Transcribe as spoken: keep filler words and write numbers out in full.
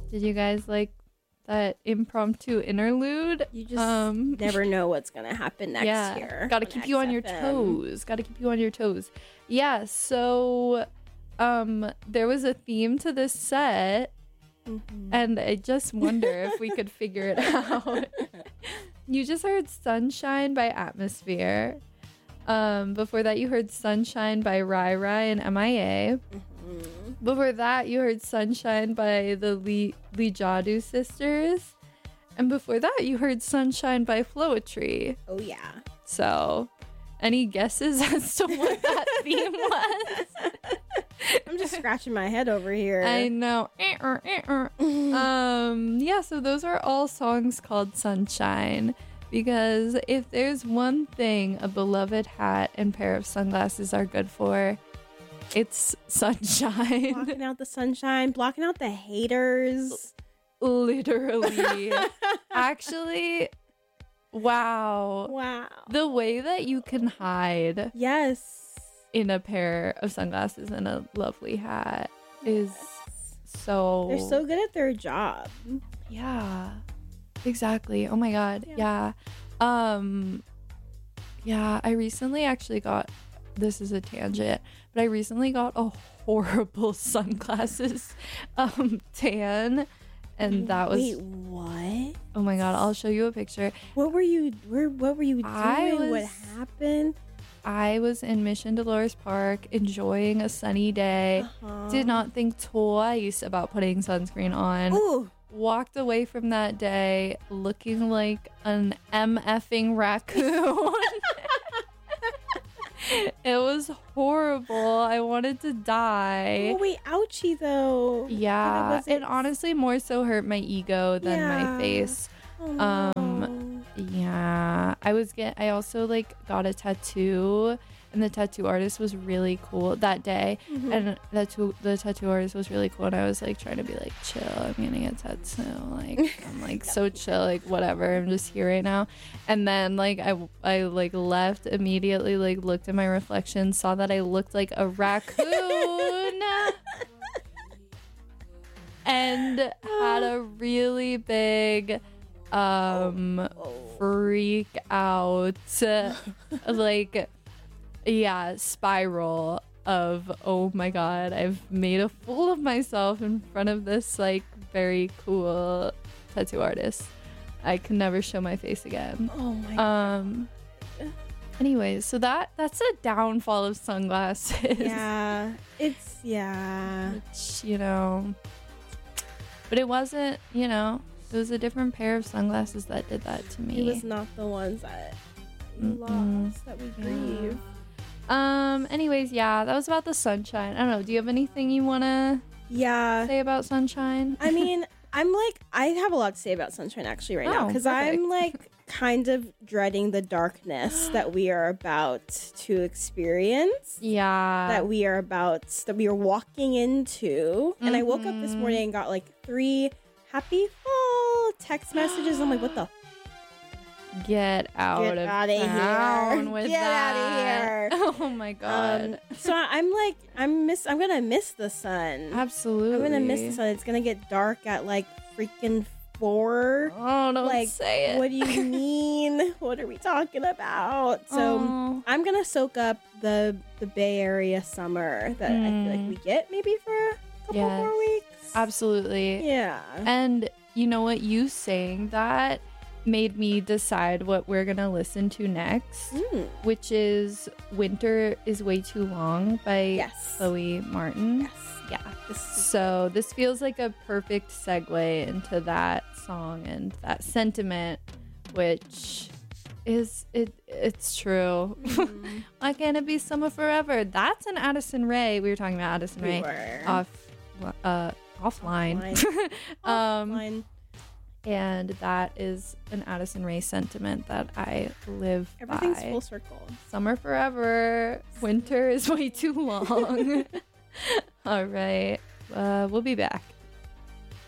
Did you guys like that impromptu interlude? You just um, never know what's gonna happen next yeah, year. Gotta on keep you on your X F M. toes. Gotta keep you on your toes. Yeah, so um, there was a theme to this set, Mm-hmm. and I just wonder if we could figure it out. You just heard Sunshine by Atmosphere. Um, before that, you heard Sunshine by Rai Rai and M I A. Mm-hmm. Before that, you heard Sunshine by the Lee, Lee Jadu sisters. And before that, you heard Sunshine by Floetry. Oh, yeah. So, any guesses as to what that theme was? I'm just scratching my head over here. I know. um, yeah, so those are all songs called Sunshine. Because if there's one thing a beloved hat and pair of sunglasses are good for, it's sunshine. Blocking out the sunshine, blocking out the haters. Literally. Actually, wow. Wow. The way that you can hide Yes. in a pair of sunglasses and a lovely hat is so... They're so good at their job. Yeah. Exactly. Oh my god. Yeah. Yeah. Um yeah, I recently actually got, this is a tangent, but I recently got a horrible sunglasses um tan, and that was Wait, what? oh my god, I'll show you a picture. What were you where what were you doing? I what was- happened? I was in Mission Dolores Park enjoying a sunny day. Uh-huh. Did not think twice about putting sunscreen on. Ooh. Walked away from that day looking like an MFing raccoon. It was horrible. I wanted to die. Oh wait, ouchie though. Yeah, Was it honestly more so hurt my ego than Yeah. my face. Oh, um, no. Yeah, I was get. I also like got a tattoo, and the tattoo artist was really cool that day. Mhm. And the tattoo, the tattoo artist was really cool, and I was like trying to be like chill. I'm getting a tattoo, like I'm like so chill, like whatever. I'm just here right now. And then like I I like left immediately, like looked at my reflection, saw that I looked like a raccoon, and had a really big um freak out, like yeah, spiral of oh my god, I've made a fool of myself in front of this like very cool tattoo artist. I can never show my face again. Oh my god. Um anyways, so that that's a downfall of sunglasses. Yeah. It's yeah. Which, you know, but it wasn't, you know, it was a different pair of sunglasses that did that to me. It was not the ones that you Mm-mm. lost that we Yeah. grieve. Um, anyways, yeah, that was about the sunshine. I don't know. Do you have anything you want to Yeah. say about sunshine? I mean, I'm like, I have a lot to say about Sunshine actually right now Oh, because perfect. I'm like kind of dreading the darkness that we are about to experience. Yeah. That we are about, that we are walking into. And I woke up this Mhm. morning and got like three happy fall text messages. I'm like, what the Get out Get of outta here. town with Get that. outta here. Oh my god. Um, so I- I'm like, I'm miss. I'm gonna miss the sun. Absolutely. I'm gonna miss the sun. It's gonna get dark at like freaking four. Oh, don't like, say it. what do you mean? What are we talking about? So Oh. I'm gonna soak up the the Bay Area summer that I feel like Mm. we get maybe for a couple Yes. more weeks. Absolutely. Yeah. And you know what? You saying that made me decide what we're gonna listen to next, Mm. which is "Winter Is Way Too Long" by Yes. Chloe Martin. Yes. Yeah. This is- So this feels like a perfect segue into that song and that sentiment, which is it it's true. Mhm. Why can't it be summer forever? That's an Addison Rae. We were talking about Addison We Rae were. off uh offline. um Offline. and that is an Addison Rae sentiment that I live Everything's by. full circle. Summer forever, winter is way too long. All right, uh, we'll be back.